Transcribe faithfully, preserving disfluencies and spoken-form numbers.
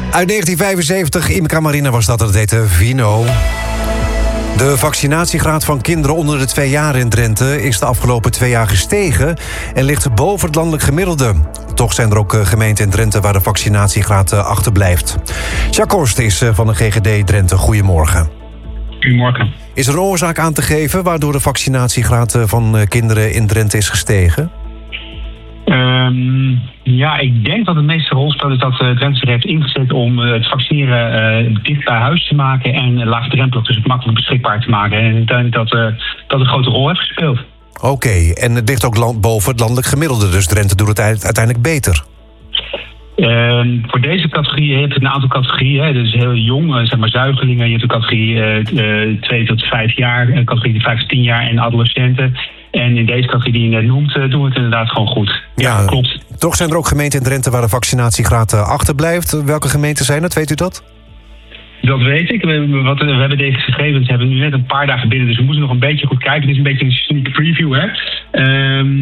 Uit negentien vijfenzeventig, Imca Marina was dat, dat heette Vino. De vaccinatiegraad van kinderen onder de twee jaar in Drenthe is de afgelopen twee jaar gestegen en ligt boven het landelijk gemiddelde. Toch zijn er ook gemeenten in Drenthe waar de vaccinatiegraad achterblijft. Jacques Horst is van de G G D Drenthe. Goedemorgen. Goedemorgen. Is er een oorzaak aan te geven waardoor de vaccinatiegraad van kinderen in Drenthe is gestegen? Um, ja, ik denk dat het meeste rol speelt is dat uh, Drenthe zich heeft ingezet om uh, het vaccineren uh, dicht bij huis te maken en laagdrempelig, dus het makkelijk beschikbaar te maken. En ik denk dat uh, dat een grote rol heeft gespeeld. Oké, okay, en het ligt ook land, boven het landelijk gemiddelde, dus Drenthe doet het uiteindelijk beter. Uh, voor deze categorie, je hebt een aantal categorieën, hè, dus heel jong, uh, zeg maar zuigelingen. Je hebt de categorie uh, twee tot vijf jaar, een categorie vijf tot tien jaar en adolescenten. En in deze categorie die je net noemt, uh, doen we het inderdaad gewoon goed. Ja, ja, klopt. Toch zijn er ook gemeenten in Drenthe waar de vaccinatiegraad uh, achterblijft. Welke gemeenten zijn het, weet u dat? Dat weet ik. We, wat, we hebben deze gegevens hebben we nu net een paar dagen binnen, dus we moeten nog een beetje goed kijken. Het is een beetje een sneak preview, hè. Um,